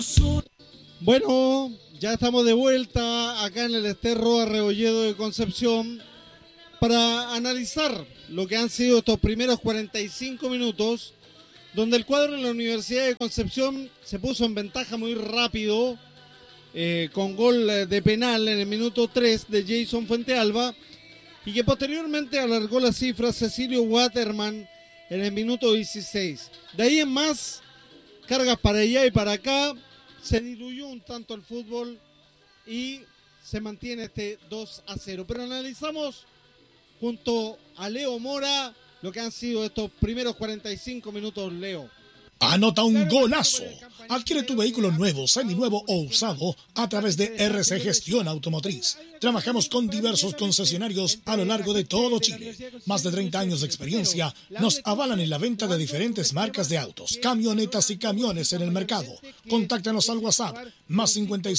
Bueno, ya estamos de vuelta acá en el Ester Roa Rebolledo de Concepción para analizar lo que han sido estos primeros 45 minutos, donde el cuadro de la Universidad de Concepción se puso en ventaja muy rápido, con gol de penal en el minuto 3 de Jason Fuentealba, y que posteriormente alargó la cifra Cecilio Waterman en el minuto 16. De ahí en más, cargas para allá y para acá, se diluyó un tanto el fútbol y se mantiene este 2-0. Pero analizamos junto a Leo Mora lo que han sido estos primeros 45 minutos, Leo. Anota un golazo. Adquiere tu vehículo nuevo, seminuevo o usado a través de RC Gestión Automotriz. Trabajamos con diversos concesionarios a lo largo de todo Chile. Más de 30 años de experiencia nos avalan en la venta de diferentes marcas de autos, camionetas y camiones en el mercado. Contáctanos al WhatsApp más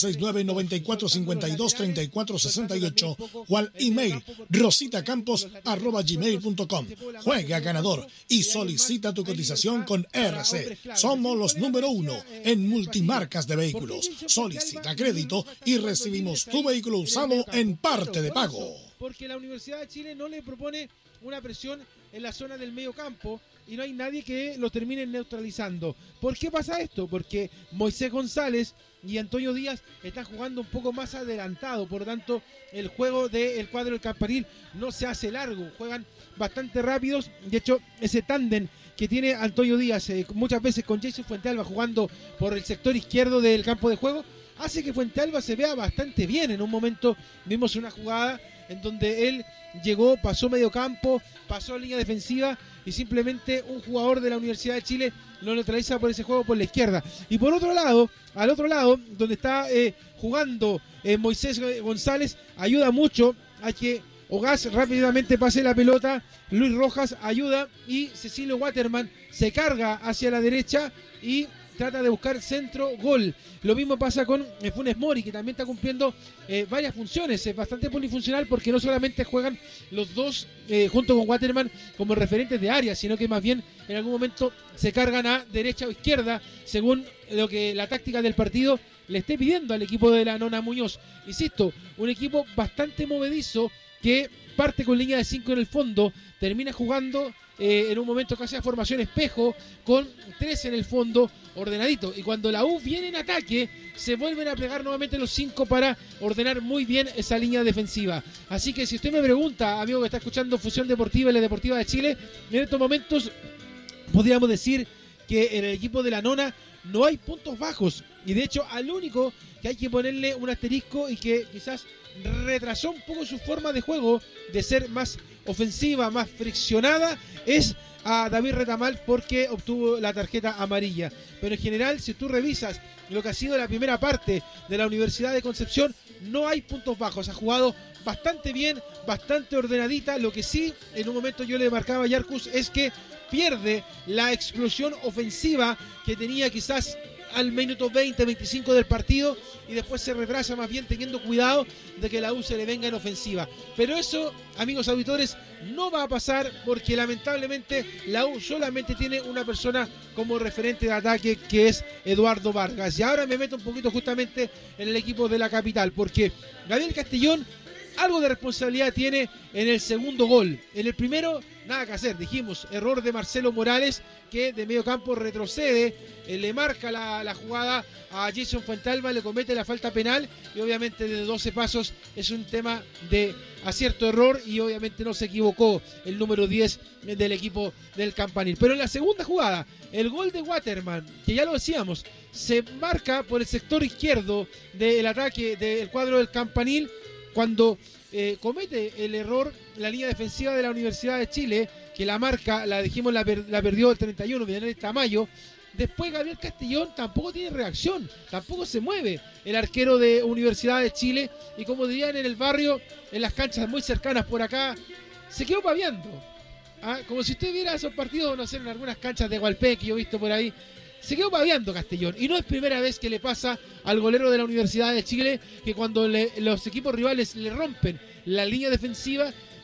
569-9452-3468 o al email rositacampos@gmail.com. Juega ganador y solicita tu cotización con RC. Somos los número 1 en multimarcas de vehículos. Solicita crédito y recibimos tu vehículo usado en parte de pago. Porque la Universidad de Chile no le propone una presión en la zona del medio campo y no hay nadie que lo termine neutralizando. ¿Por qué pasa esto? Porque Moisés González y Antonio Díaz están jugando un poco más adelantado, por lo tanto el juego del cuadro del Campanil no se hace largo, juegan bastante rápidos. De hecho, ese tándem que tiene Antonio Díaz muchas veces con Jason Fuentealba jugando por el sector izquierdo del campo de juego, hace que Fuentealba se vea bastante bien. En un momento vimos una jugada en donde él llegó, pasó medio campo, pasó línea defensiva y simplemente un jugador de la Universidad de Chile lo neutraliza por ese juego por la izquierda. Y por otro lado, al otro lado, donde está jugando Moisés González, ayuda mucho a que Ogás rápidamente pase la pelota, Luis Rojas ayuda y Cecilio Waterman se carga hacia la derecha y trata de buscar centro, gol. Lo mismo pasa con Funes Mori, que también está cumpliendo varias funciones, es bastante polifuncional porque no solamente juegan los dos junto con Waterman como referentes de área, sino que más bien en algún momento se cargan a derecha o izquierda, según lo que la táctica del partido le esté pidiendo al equipo de la Nona Muñoz. Insisto, un equipo bastante movedizo, que parte con línea de 5 en el fondo, termina jugando en un momento casi a formación espejo, con 3 en el fondo, ordenadito. Y cuando la U viene en ataque, se vuelven a plegar nuevamente los 5 para ordenar muy bien esa línea defensiva. Así que si usted me pregunta, amigo que está escuchando Fusión Deportiva y la Deportiva de Chile, en estos momentos podríamos decir que en el equipo de la Nona no hay puntos bajos. Y de hecho, al único que hay que ponerle un asterisco y que quizás retrasó un poco su forma de juego, de ser más ofensiva, más friccionada, es a David Retamal, porque obtuvo la tarjeta amarilla. Pero en general, si tú revisas lo que ha sido la primera parte de la Universidad de Concepción, no hay puntos bajos. Ha jugado bastante bien, bastante ordenadita. Lo que sí, en un momento yo le marcaba a Yarcus, es que pierde la explosión ofensiva que tenía quizás al minuto 20-25 del partido, y después se retrasa, más bien teniendo cuidado de que la U se le venga en ofensiva. Pero eso, amigos auditores, no va a pasar, porque lamentablemente la U solamente tiene una persona como referente de ataque, que es Eduardo Vargas. Y ahora me meto un poquito justamente en el equipo de la capital, porque Gabriel Castellón algo de responsabilidad tiene en el segundo gol. En el primero, nada que hacer, dijimos, error de Marcelo Morales, que de medio campo retrocede, le marca la jugada a Jason Fuentealba, le comete la falta penal, y obviamente de 12 pasos es un tema de acierto error, y obviamente no se equivocó el número 10 del equipo del Campanil. Pero en la segunda jugada, el gol de Waterman, que ya lo decíamos, se marca por el sector izquierdo del ataque del cuadro del Campanil, cuando comete el error la línea defensiva de la Universidad de Chile, que la marca, la dijimos, la perdió el 31, Villanel Tamayo. Después Gabriel Castellón tampoco tiene reacción, tampoco se mueve el arquero de Universidad de Chile, y como dirían en el barrio, en las canchas muy cercanas por acá, se quedó paviando. Como si usted viera esos partidos, no sé, en algunas canchas de Hualpén que yo he visto por ahí, se quedó paviando Castellón, y no es primera vez que le pasa al golero de la Universidad de Chile, que cuando los equipos rivales le rompen la línea defensiva,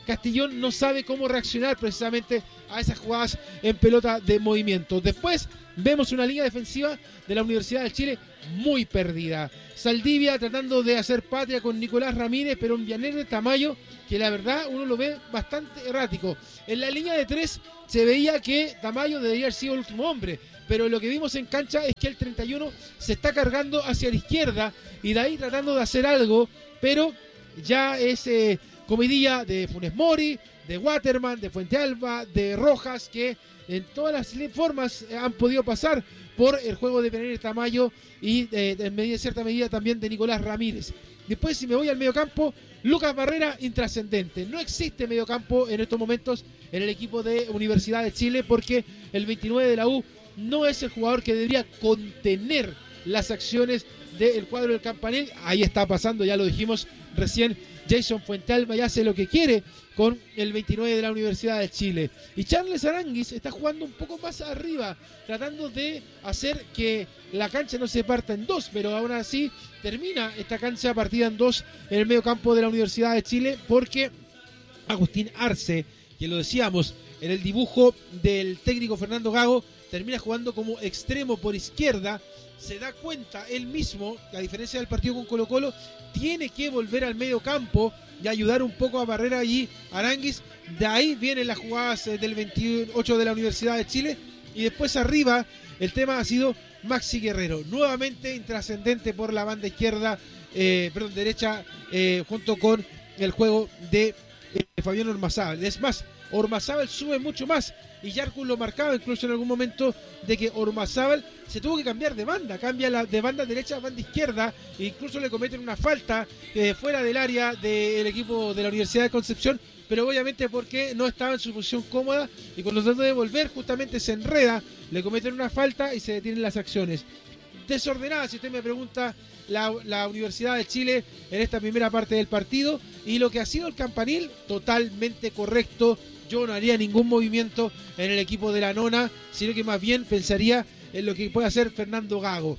Castellón no sabe cómo reaccionar precisamente a esas jugadas en pelota de movimiento. Después vemos una línea defensiva de la Universidad de Chile muy perdida. Saldivia tratando de hacer patria con Nicolás Ramírez, pero un Vianello de Tamayo que la verdad uno lo ve bastante errático. En la línea de 3 se veía que Tamayo debería haber sido el último hombre, pero lo que vimos en cancha es que el 31 se está cargando hacia la izquierda y de ahí tratando de hacer algo, pero ya es comidilla de Funes Mori, de Waterman, de Fuente Alba, de Rojas, que en todas las formas han podido pasar por el juego de Pereira Tamayo y en cierta medida también de Nicolás Ramírez. Después, si me voy al mediocampo, Lucas Barrera, intrascendente. No existe mediocampo en estos momentos en el equipo de Universidad de Chile porque el 29 de la U no es el jugador que debería contener las acciones del cuadro del Campanil. Ahí está pasando, ya lo dijimos recién, Jason Fuentealba ya hace lo que quiere con el 29 de la Universidad de Chile. Y Charles Aranguis está jugando un poco más arriba, tratando de hacer que la cancha no se parta en dos, pero aún así termina esta cancha partida en dos en el medio campo de la Universidad de Chile, porque Agustín Arce, que lo decíamos en el dibujo del técnico Fernando Gago, termina jugando como extremo por izquierda. Se da cuenta él mismo, a diferencia del partido con Colo Colo, tiene que volver al medio campo y ayudar un poco a Barrera y Aranguis. De ahí vienen las jugadas del 28 de la Universidad de Chile. Y después arriba el tema ha sido Maxi Guerrero, nuevamente intrascendente por la banda izquierda, derecha, junto con el juego de Fabián Ormazábal. Es más, Ormazábal sube mucho más y Yarcus lo marcaba incluso en algún momento de que Ormazábal se tuvo que cambiar de banda, cambia de banda derecha a banda izquierda e incluso le cometen una falta fuera del área del equipo de la Universidad de Concepción, pero obviamente porque no estaba en su posición cómoda y cuando trata de volver justamente se enreda, le cometen una falta y se detienen las acciones. Desordenada, si usted me pregunta, la Universidad de Chile en esta primera parte del partido, y lo que ha sido el Campanil, totalmente correcto. Yo no haría ningún movimiento en el equipo de la nona, sino que más bien pensaría en lo que puede hacer Fernando Gago.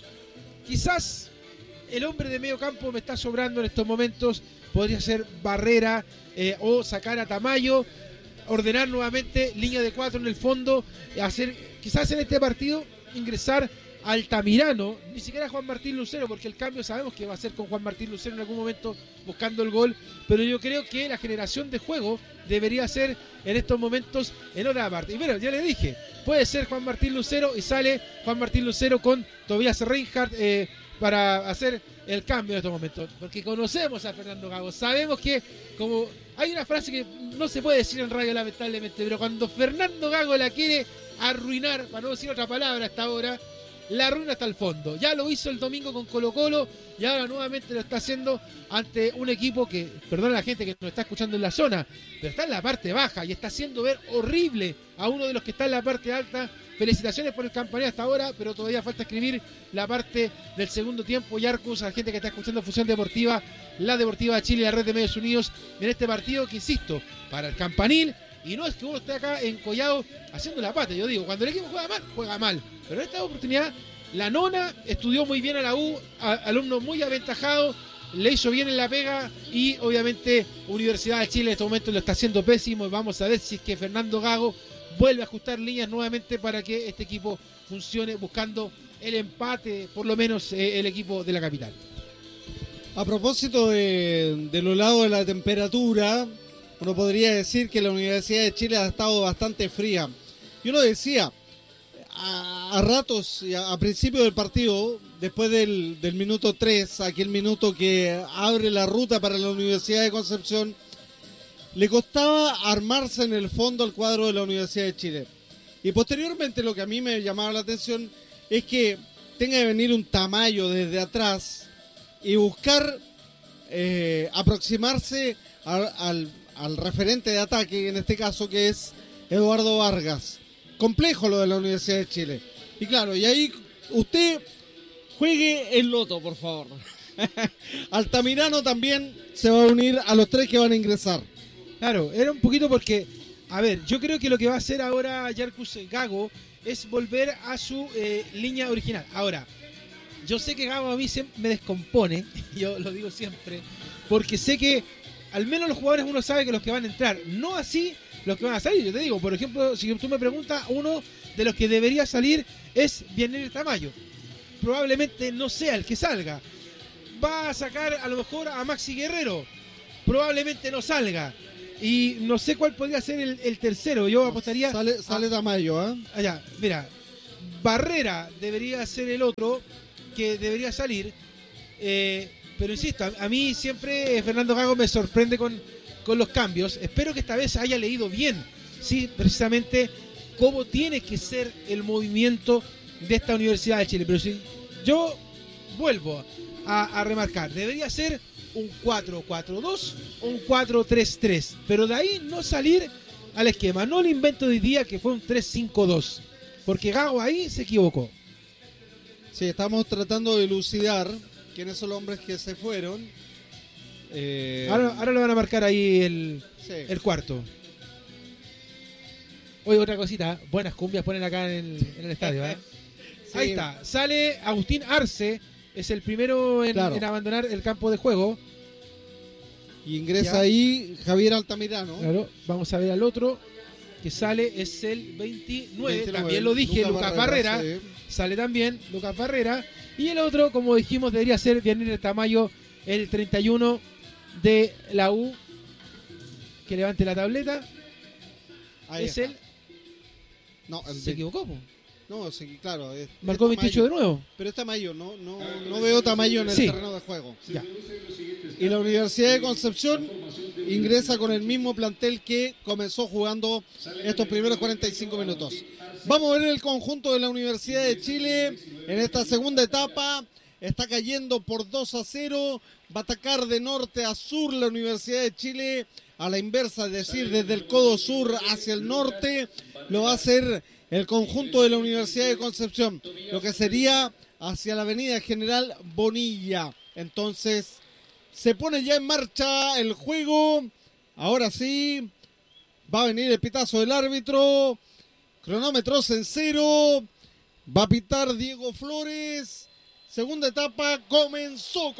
Quizás el hombre de medio campo me está sobrando en estos momentos, podría ser Barrera o sacar a Tamayo, ordenar nuevamente línea de 4 en el fondo, hacer quizás en este partido ingresar Altamirano, ni siquiera Juan Martín Lucero, porque el cambio sabemos que va a ser con Juan Martín Lucero en algún momento buscando el gol, pero yo creo que la generación de juego debería ser en estos momentos en otra parte. Y bueno, ya le dije, puede ser Juan Martín Lucero y sale Juan Martín Lucero con Tobias Reinhardt para hacer el cambio en estos momentos, porque conocemos a Fernando Gago, sabemos que como hay una frase que no se puede decir en radio lamentablemente, pero cuando Fernando Gago la quiere arruinar, para no decir otra palabra hasta ahora, la ruina hasta el fondo. Ya lo hizo el domingo con Colo Colo y ahora nuevamente lo está haciendo ante un equipo que, perdona a la gente que nos está escuchando en la zona, pero está en la parte baja y está haciendo ver horrible a uno de los que está en la parte alta. Felicitaciones por el Campanil hasta ahora, pero todavía falta escribir la parte del segundo tiempo. Yarcus, a la gente que está escuchando Fusión Deportiva, la Deportiva de Chile y la Red de Medios Unidos en este partido que, insisto, para el Campanil. Y no es que uno esté acá encollado haciendo la pata. Yo digo, cuando el equipo juega mal. Pero en esta oportunidad, la nona estudió muy bien a la U, alumno muy aventajado, le hizo bien en la pega y obviamente Universidad de Chile en este momento lo está haciendo pésimo. Y vamos a ver si es que Fernando Gago vuelve a ajustar líneas nuevamente para que este equipo funcione buscando el empate, por lo menos el equipo de la capital. A propósito de los lados de la temperatura, uno podría decir que la Universidad de Chile ha estado bastante fría. Y uno decía, a ratos, a principio del partido, después del minuto 3, aquel minuto que abre la ruta para la Universidad de Concepción, le costaba armarse en el fondo al cuadro de la Universidad de Chile. Y posteriormente lo que a mí me llamaba la atención es que tenga que venir un Tamayo desde atrás y buscar aproximarse al referente de ataque, en este caso que es Eduardo Vargas. Complejo lo de la Universidad de Chile. Y claro, y ahí usted juegue el loto, por favor. Altamirano también se va a unir a los tres que van a ingresar. Claro, era un poquito porque, a ver, yo creo que lo que va a hacer ahora Yarcus Gago es volver a su línea original. Ahora, yo sé que Gago a mí me descompone, yo lo digo siempre, porque sé que al menos los jugadores uno sabe que los que van a entrar, no así los que van a salir. Yo te digo, por ejemplo, si tú me preguntas, uno de los que debería salir es Vianney Tamayo. Probablemente no sea el que salga. Va a sacar a lo mejor a Maxi Guerrero. Probablemente no salga. Y no sé cuál podría ser el tercero. Yo apostaría... Sale Tamayo, ¿eh? Allá, mira. Barrera debería ser el otro que debería salir. Pero insisto, a mí siempre Fernando Gago me sorprende con los cambios. Espero que esta vez haya leído bien, sí, precisamente cómo tiene que ser el movimiento de esta Universidad de Chile. Pero si yo vuelvo a remarcar, debería ser un 4-4-2 o un 4-3-3, pero de ahí no salir al esquema, no el invento de hoy día que fue un 3-5-2, porque Gago ahí se equivocó. Sí, estamos tratando de elucidar quiénes son los hombres que se fueron. Ahora le van a marcar ahí el cuarto. Oye, otra cosita, buenas cumbias ponen acá en el estadio, ¿eh? Sí. Ahí está, sale Agustín Arce, es el primero en abandonar el campo de juego. Y ingresa ahí Javier Altamirano. Claro, vamos a ver al otro que sale, es el 29, también lo dije, Lucas Barrera. Sí. Sale también Lucas Barrera. Y el otro, como dijimos, debería ser Vianney Tamayo, el 31 de la U. Que levante la tableta. Ahí es está. él. No, se equivocó, po. No, sí, claro. Marcó 28 de nuevo. Pero es Tamayo, no veo Tamayo en el terreno de juego. Ya. Y la Universidad de Concepción ingresa con el mismo plantel que comenzó jugando estos primeros 45 minutos. Vamos a ver el conjunto de la Universidad de Chile en esta segunda etapa. Está cayendo por 2-0. Va a atacar de norte a sur la Universidad de Chile. A la inversa, es decir, desde el codo sur hacia el norte. Lo va a hacer el conjunto de la Universidad de Concepción. Lo que sería hacia la avenida General Bonilla. Entonces, se pone ya en marcha el juego. Ahora sí, va a venir el pitazo del árbitro. Cronómetros en 0. Va a pitar Diego Flores. Segunda etapa comenzó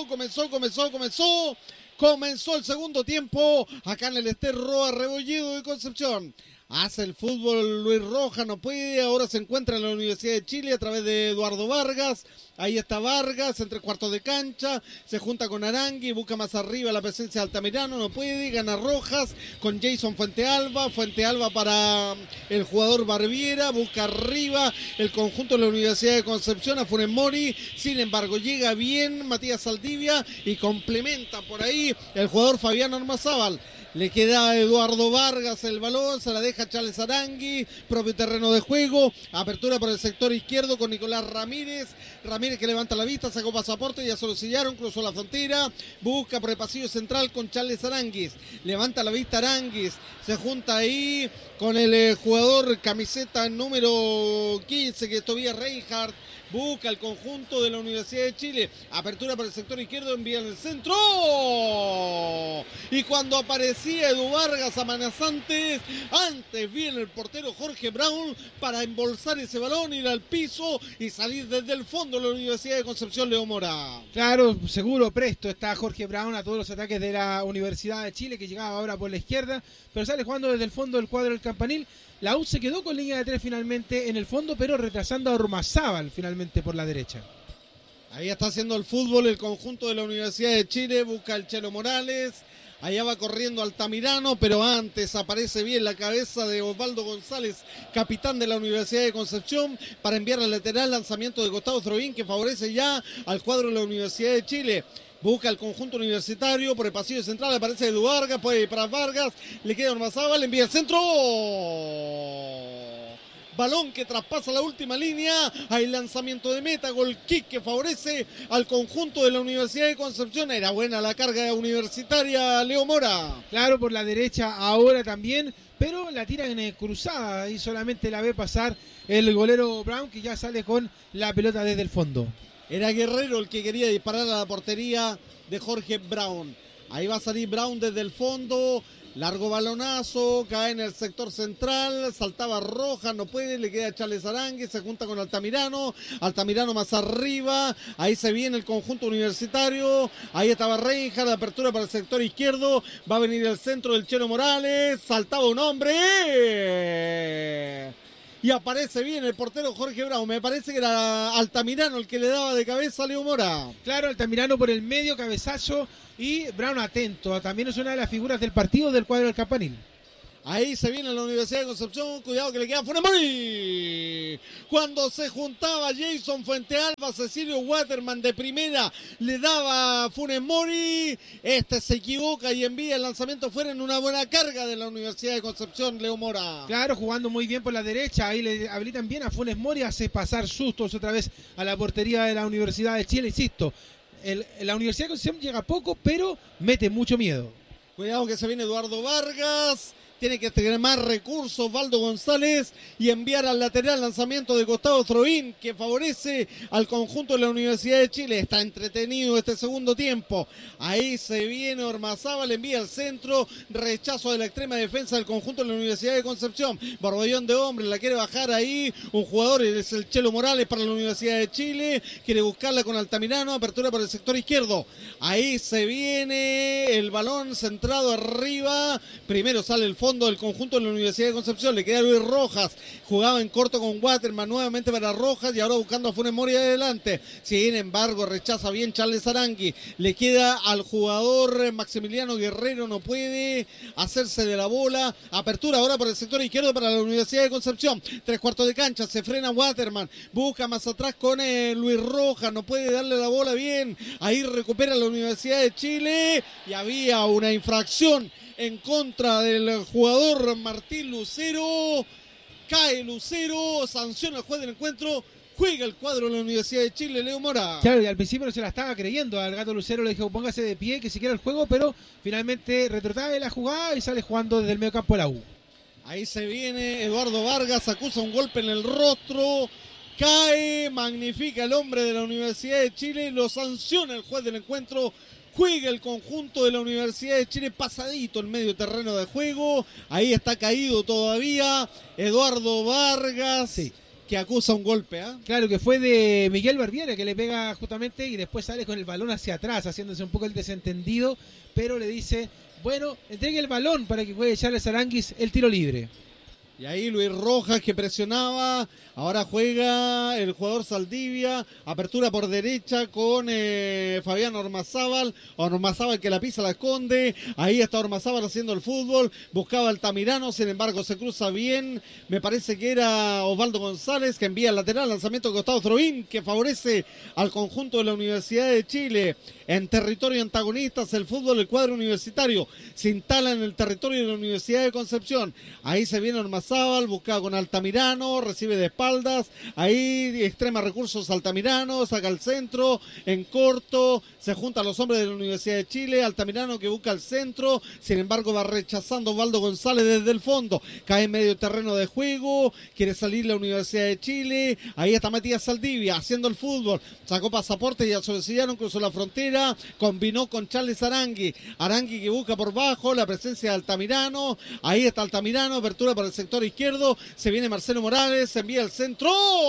el segundo tiempo acá en el Ester Roa Rebolledo de Concepción. Hace el fútbol Luis Rojas, no puede, ahora se encuentra en la Universidad de Chile a través de Eduardo Vargas. Ahí está Vargas, en 3/4 de cancha, se junta con Arangui, busca más arriba la presencia de Altamirano, no puede, gana Rojas con Jason Fuentealba para el jugador Barbiera, busca arriba el conjunto de la Universidad de Concepción a Funes Mori, sin embargo llega bien Matías Saldivia y complementa por ahí el jugador Fabián Ormazábal. Le queda a Eduardo Vargas el balón, se la deja Charles Arangui, propio terreno de juego, apertura por el sector izquierdo con Nicolás Ramírez que levanta la vista, sacó pasaporte, ya se lo sellaron, cruzó la frontera, busca por el pasillo central con Charles Aránguiz, levanta la vista Aránguiz, se junta ahí con el jugador camiseta número 15 que es Tobías Reinhardt, busca el conjunto de la Universidad de Chile, apertura por el sector izquierdo, envía en el centro, y cuando aparecía Edu Vargas amenazantes, antes viene el portero Jorge Brown para embolsar ese balón, ir al piso y salir desde el fondo de la Universidad de Concepción, Leo Mora. Claro, seguro, presto está Jorge Brown a todos los ataques de la Universidad de Chile, que llegaba ahora por la izquierda, pero sale jugando desde el fondo del cuadro del Campanil. La U se quedó con línea de 3 finalmente en el fondo, pero retrasando a Ormazábal finalmente por la derecha. Ahí está haciendo el fútbol el conjunto de la Universidad de Chile, busca el Chelo Morales, allá va corriendo Altamirano, pero antes aparece bien la cabeza de Osvaldo González, capitán de la Universidad de Concepción, para enviar al lateral, lanzamiento de Gustavo Throbín que favorece ya al cuadro de la Universidad de Chile. Busca el conjunto universitario por el pasillo central, aparece Edu Vargas, puede ir para Vargas, le queda Ormazábal, le envía el centro. Balón que traspasa la última línea, hay lanzamiento de meta, gol kick que favorece al conjunto de la Universidad de Concepción. Era buena la carga universitaria, Leo Mora. Claro, por la derecha ahora también, pero la tiran cruzada y solamente la ve pasar el golero Brown, que ya sale con la pelota desde el fondo. Era Guerrero el que quería disparar a la portería de Jorge Brown. Ahí va a salir Brown desde el fondo. Largo balonazo, cae en el sector central, saltaba Rojas, no puede, le queda Charles Arangui, se junta con Altamirano más arriba, ahí se viene el conjunto universitario, ahí estaba Reinhardt, la apertura para el sector izquierdo, va a venir el centro del Chelo Morales, saltaba un hombre, y aparece bien el portero Jorge Brown, me parece que era Altamirano el que le daba de cabeza a Leo Mora. Claro, Altamirano por el medio, cabezazo, y Brown atento, también es una de las figuras del partido del cuadro del Campanil. Ahí se viene la Universidad de Concepción, cuidado que le queda Funes Mori. Cuando se juntaba Jason Fuentealba, Cecilio Waterman de primera, le daba Funes Mori. Este se equivoca y envía el lanzamiento fuera en una buena carga de la Universidad de Concepción, Leo Mora. Claro, jugando muy bien por la derecha, ahí le habilitan bien a Funes Mori, hace pasar sustos otra vez a la portería de la Universidad de Chile, insisto. La Universidad de Concepción llega poco, pero mete mucho miedo. Cuidado que se viene Eduardo Vargas. Tiene que tener más recursos Valdo González y enviar al lateral lanzamiento de Gustavo Throín, que favorece al conjunto de la Universidad de Chile. Está entretenido este segundo tiempo. Ahí se viene Ormazábal, envía al centro, rechazo de la extrema defensa del conjunto de la Universidad de Concepción. Barballón de hombre, la quiere bajar ahí. Un jugador es el Chelo Morales para la Universidad de Chile. Quiere buscarla con Altamirano, apertura por el sector izquierdo. Ahí se viene el balón centrado arriba. Primero sale el fondo del conjunto de la Universidad de Concepción, le queda Luis Rojas, jugaba en corto con Waterman, nuevamente para Rojas y ahora buscando a Funes Mori adelante. Sin embargo, rechaza bien Charles Arangui, le queda al jugador Maximiliano Guerrero, no puede hacerse de la bola. Apertura ahora por el sector izquierdo para la Universidad de Concepción, 3/4 de cancha, se frena Waterman, busca más atrás con Luis Rojas, no puede darle la bola bien. Ahí recupera la Universidad de Chile y había una infracción en contra del jugador Martín Lucero. Cae Lucero, sanciona el juez del encuentro, juega el cuadro de la Universidad de Chile, Leo Mora. Claro, y al principio no se la estaba creyendo, al gato Lucero le dijo póngase de pie que siquiera el juego, pero finalmente retrotrae la jugada y sale jugando desde el medio campo de la U. Ahí se viene Eduardo Vargas, acusa un golpe en el rostro, cae, magnifica el hombre de la Universidad de Chile, lo sanciona el juez del encuentro. Juega el conjunto de la Universidad de Chile pasadito en medio terreno de juego. Ahí está caído todavía Eduardo Vargas, sí, que acusa un golpe. Claro, que fue de Miguel Barbieri, que le pega justamente y después sale con el balón hacia atrás, haciéndose un poco el desentendido, pero le dice, bueno, entregue el balón para que juegue Charles Aranguis el tiro libre. Y ahí Luis Rojas que presionaba, ahora juega el jugador Saldivia, apertura por derecha con Fabián Ormazábal que la pisa, la esconde, ahí está Ormazábal haciendo el fútbol, buscaba Altamirano, sin embargo se cruza bien, me parece que era Osvaldo González que envía al lateral, lanzamiento de Gustavo Throín que favorece al conjunto de la Universidad de Chile. En territorio antagonistas el fútbol, el cuadro universitario se instala en el territorio de la Universidad de Concepción. Ahí se viene Ormazábal, buscaba con Altamirano, recibe de espaldas, ahí extrema recursos Altamirano, saca el centro, en corto, se juntan los hombres de la Universidad de Chile, Altamirano que busca el centro, sin embargo va rechazando Osvaldo González desde el fondo, cae en medio terreno de juego, quiere salir la Universidad de Chile, ahí está Matías Saldivia haciendo el fútbol, sacó pasaporte y asociaron, cruzó la frontera, combinó con Charles Arangui que busca por bajo, la presencia de Altamirano, ahí está Altamirano, apertura por el sector izquierdo, se viene Marcelo Morales, se envía el centro,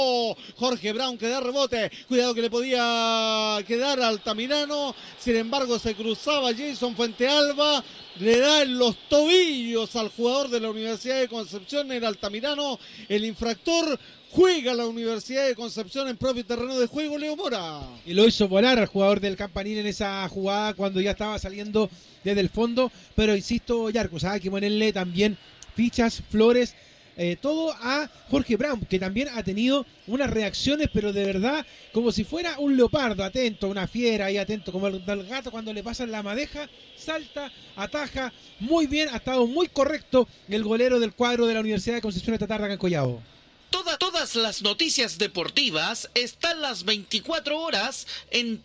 Jorge Brown que da rebote, cuidado que le podía quedar a Altamirano, sin embargo se cruzaba Jason Fuentealba, le da en los tobillos al jugador de la Universidad de Concepción, era Altamirano, el infractor. Juega la Universidad de Concepción en propio terreno de juego, Leo Mora. Y lo hizo volar al jugador del Campanil en esa jugada cuando ya estaba saliendo desde el fondo. Pero insisto, Yarcos, hay que ponerle también fichas, flores, todo a Jorge Brown, que también ha tenido unas reacciones, pero de verdad, como si fuera un leopardo, atento, una fiera ahí atento, como el gato cuando le pasan la madeja, salta, ataja, muy bien, ha estado muy correcto el golero del cuadro de la Universidad de Concepción esta tarde acá en Collao. Todas las noticias deportivas están las 24 horas en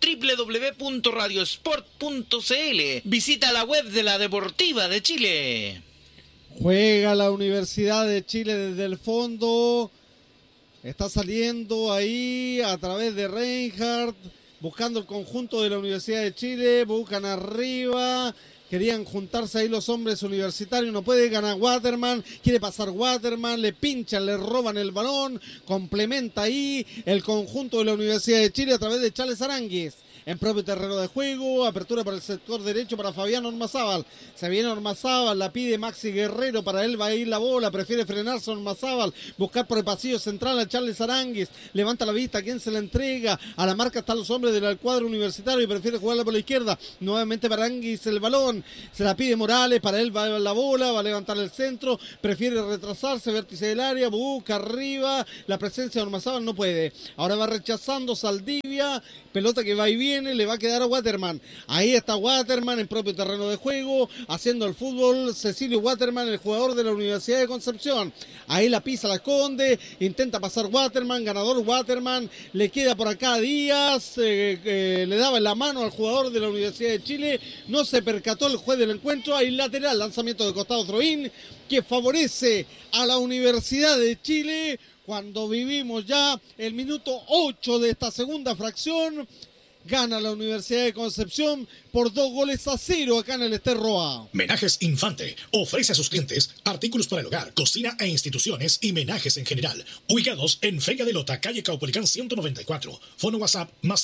www.radiosport.cl. Visita la web de la Deportiva de Chile. Juega la Universidad de Chile desde el fondo. Está saliendo ahí a través de Reinhardt, buscando el conjunto de la Universidad de Chile. Buscan arriba. Querían juntarse ahí los hombres universitarios, no puede ganar Waterman, quiere pasar Waterman, le pinchan, le roban el balón, complementa ahí el conjunto de la Universidad de Chile a través de Charles Aránguiz. En propio terreno de juego, apertura para el sector derecho para Fabián Ormazábal. Se viene Ormazábal, la pide Maxi Guerrero, para él va a ir la bola, prefiere frenarse Ormazábal, buscar por el pasillo central a Charles Aránguiz, levanta la vista, ¿quién se la entrega? A la marca están los hombres del cuadro universitario y prefiere jugarla por la izquierda. Nuevamente para Aránguiz el balón, se la pide Morales, para él va la bola, va a levantar el centro, prefiere retrasarse, vértice del área, busca arriba, la presencia de Ormazábal no puede. Ahora va rechazando Saldivia, pelota que va y viene, le va a quedar a Waterman. Ahí está Waterman en propio terreno de juego, haciendo el fútbol. Cecilio Waterman, el jugador de la Universidad de Concepción. Ahí la pisa, la esconde, intenta pasar Waterman, ganador Waterman, le queda por acá Díaz, le daba en la mano al jugador de la Universidad de Chile, no se percató el juez del encuentro. Ahí lateral, lanzamiento de costado Troín, que favorece a la Universidad de Chile, cuando vivimos ya el minuto 8 de esta segunda fracción. Gana la Universidad de Concepción por 2-0 acá en el Esterroa. Menajes Infante ofrece a sus clientes artículos para el hogar, cocina e instituciones y menajes en general. Ubicados en Feria de Lota, calle Caupolicán 194. Fono WhatsApp más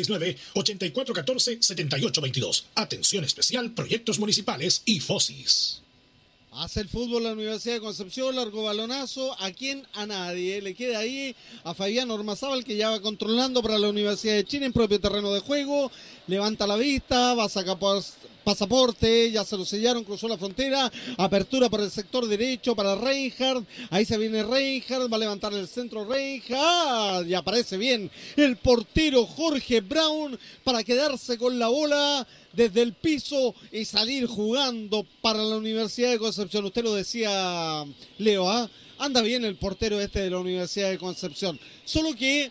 569-8414-7822. Atención especial, proyectos municipales y FOSIS. Hace el fútbol la Universidad de Concepción, largo balonazo, ¿a quién? A nadie. Le queda ahí a Fabián Ormazábal, que ya va controlando para la Universidad de Chile en propio terreno de juego. Levanta la vista, va a sacar pasaporte, ya se lo sellaron, cruzó la frontera. Apertura por el sector derecho para Reinhardt. Ahí se viene Reinhardt, va a levantar el centro Reinhardt. Y aparece bien el portero Jorge Brown para quedarse con la bola desde el piso y salir jugando para la Universidad de Concepción. Usted lo decía, Leo, anda bien el portero de la Universidad de Concepción. Solo que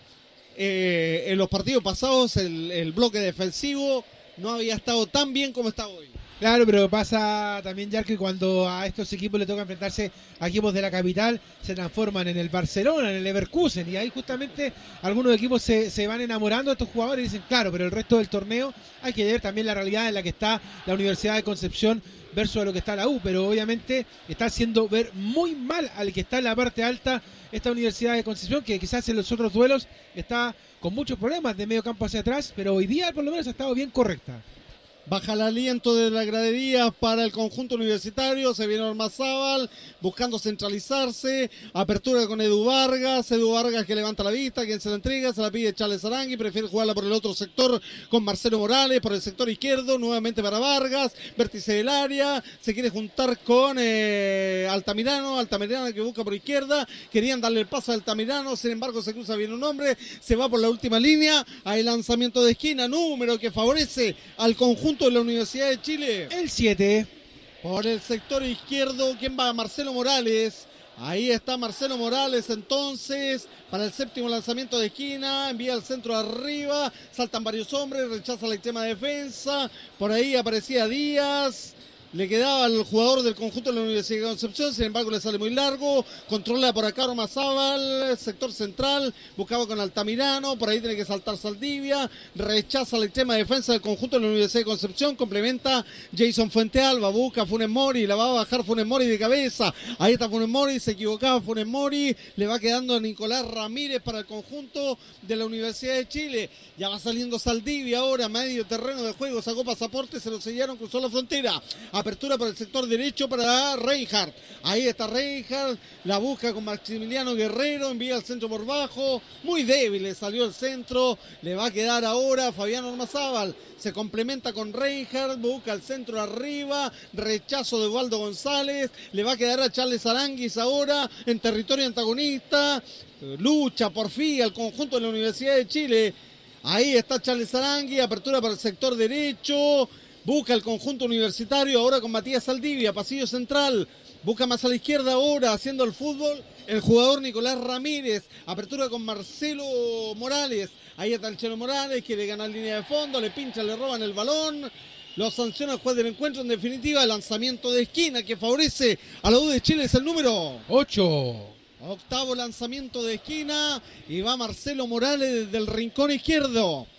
en los partidos pasados el bloque defensivo no había estado tan bien como está hoy. Claro, pero pasa también, ya que cuando a estos equipos le toca enfrentarse a equipos de la capital, se transforman en el Barcelona, en el Leverkusen, y ahí justamente algunos equipos se van enamorando de estos jugadores y dicen, claro, pero el resto del torneo hay que ver también la realidad en la que está la Universidad de Concepción versus a lo que está la U, pero obviamente está haciendo ver muy mal al que está en la parte alta esta Universidad de Concepción, que quizás en los otros duelos está con muchos problemas de medio campo hacia atrás, pero hoy día por lo menos ha estado bien correcta. Baja el aliento de la gradería para el conjunto universitario. Se viene Ormazábal buscando centralizarse. Apertura con Edu Vargas que levanta la vista. Quien se la entrega, se la pide Charles Arangui. Prefiere jugarla por el otro sector con Marcelo Morales. Por el sector izquierdo, nuevamente para Vargas. Vértice del área. Se quiere juntar con Altamirano. Altamirano que busca por izquierda. Querían darle el paso a Altamirano. Sin embargo, se cruza bien un hombre. Se va por la última línea. Hay lanzamiento de esquina. Número que favorece al conjunto de la Universidad de Chile. El 7. Por el sector izquierdo, ¿quién va? Marcelo Morales. Ahí está Marcelo Morales entonces para el séptimo lanzamiento de esquina. Envía al centro arriba. Saltan varios hombres. Rechaza la extrema defensa. Por ahí aparecía Díaz. Le quedaba al jugador del conjunto de la Universidad de Concepción, sin embargo le sale muy largo, controla por acá Ormazábal, sector central, buscaba con Altamirano, por ahí tiene que saltar Saldivia, rechaza la extrema defensa del conjunto de la Universidad de Concepción, complementa Jason Fuentealba, busca Funes Mori, la va a bajar Funes Mori de cabeza, ahí está Funes Mori, se equivocaba Funes Mori, le va quedando a Nicolás Ramírez para el conjunto de la Universidad de Chile, ya va saliendo Saldivia ahora, medio terreno de juego, sacó pasaporte, se lo sellaron, cruzó la frontera. Apertura por el sector derecho para Reinhardt. Ahí está Reinhardt. La busca con Maximiliano Guerrero. Envía al centro por bajo. Muy débil le salió el centro. Le va a quedar ahora Fabián Ormazábal. Se complementa con Reinhardt. Busca el centro arriba. Rechazo de Waldo González. Le va a quedar a Charles Aránguiz ahora en territorio antagonista. Lucha por fin al conjunto de la Universidad de Chile. Ahí está Charles Aránguiz. Apertura para el sector derecho. Busca el conjunto universitario ahora con Matías Saldivia, pasillo central. Busca más a la izquierda ahora, haciendo el fútbol, el jugador Nicolás Ramírez. Apertura con Marcelo Morales. Ahí está el Chelo Morales, quiere ganar línea de fondo, le pincha, le roban el balón. Lo sanciona el juez del encuentro. En definitiva, el lanzamiento de esquina que favorece a la U de Chile es el número 8. Octavo lanzamiento de esquina y va Marcelo Morales desde el rincón izquierdo.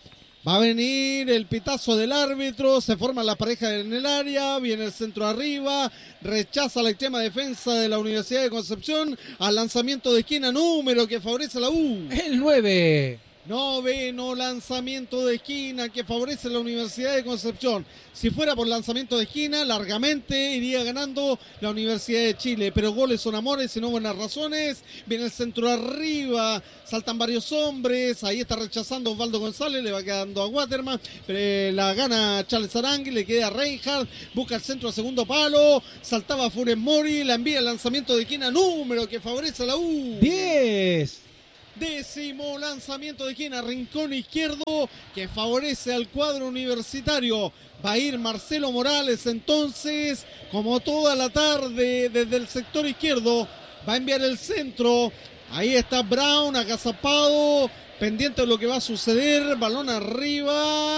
Va a venir el pitazo del árbitro, se forman las parejas en el área, viene el centro arriba, rechaza la extrema defensa de la Universidad de Concepción al lanzamiento de esquina número que favorece a la U. El 9. Noveno lanzamiento de esquina que favorece a la Universidad de Concepción. Si fuera por lanzamiento de esquina, largamente iría ganando la Universidad de Chile. Pero goles son amores y no buenas razones. Viene el centro arriba, saltan varios hombres. Ahí está rechazando Osvaldo González, le va quedando a Waterman. Pero la gana Charles Arangui, le queda a Reinhardt. Busca el centro a segundo palo. Saltaba Funes Mori, la envía el lanzamiento de esquina número que favorece a la U. 10. Décimo lanzamiento de esquina, rincón izquierdo que favorece al cuadro universitario. Va a ir Marcelo Morales entonces, como toda la tarde, desde el sector izquierdo. Va a enviar el centro. Ahí está Brown, agazapado, pendiente de lo que va a suceder. Balón arriba.